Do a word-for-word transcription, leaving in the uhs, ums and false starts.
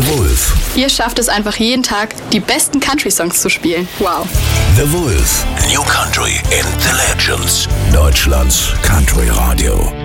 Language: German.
The Wolf. Ihr schafft es einfach jeden Tag, die besten Country-Songs zu spielen. Wow. The Wolf. New Country in the Legends. Deutschlands Country Radio.